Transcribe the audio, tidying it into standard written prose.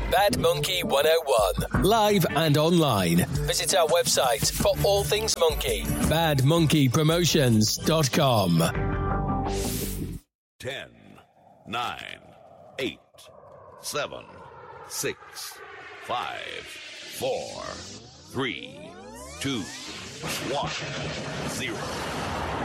Bad Monkey 101. Live and online. Visit our website for all things monkey. badmonkeypromotions.com. 10, 9, 8, 7, 6, 5, 4, 3, 2, 1, 0.